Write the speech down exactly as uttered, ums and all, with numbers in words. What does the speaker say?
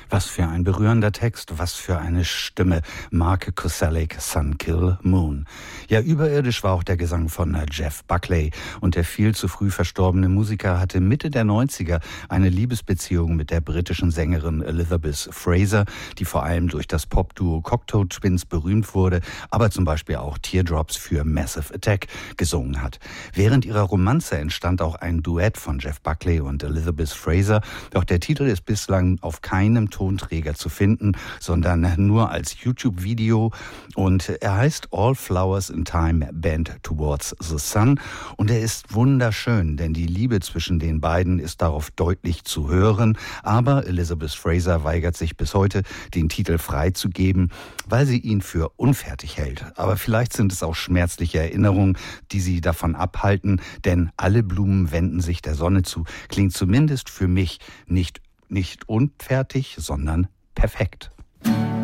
Was für ein berührender Text, was für eine Stimme. Mark Koselleck, Sun Kil Moon. Ja, überirdisch war auch der Gesang von Jeff Buckley. Und der viel zu früh verstorbene Musiker hatte Mitte der neunziger eine Liebesbeziehung mit der britischen Sängerin Elizabeth Fraser, die vor allem durch das Popduo Cocteau Twins berühmt wurde, aber zum Beispiel auch Teardrops für Massive Attack gesungen hat. Während ihrer Romanze entstand auch ein Duett von Jeff Buckley und Elizabeth Fraser. Doch der Titel ist bislang auf keinem Tonträger zu finden, sondern nur als YouTube-Video. Und er heißt All Flowers in Time Bend Towards the Sun. Und er ist wunderschön, denn die Liebe zwischen den beiden ist darauf deutlich zu hören. Aber Elizabeth Fraser weigert sich bis heute, den Titel freizugeben, weil sie ihn für unfertig hält. Aber vielleicht sind es auch schmerzliche Erinnerungen, die sie davon abhalten, denn alle Blumen wenden sich der Sonne zu. Klingt zumindest für mich nicht, nicht unfertig, sondern perfekt.